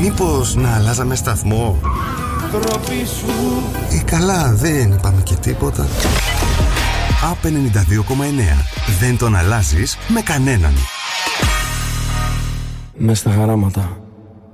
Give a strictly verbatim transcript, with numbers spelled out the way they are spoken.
Μήπως να αλλάζαμε σταθμό? Ε, καλά, δεν είπαμε και τίποτα. Απ' ενενήντα δύο κόμμα εννέα. Δεν τον αλλάζεις με κανέναν. Μες στα χαράματα.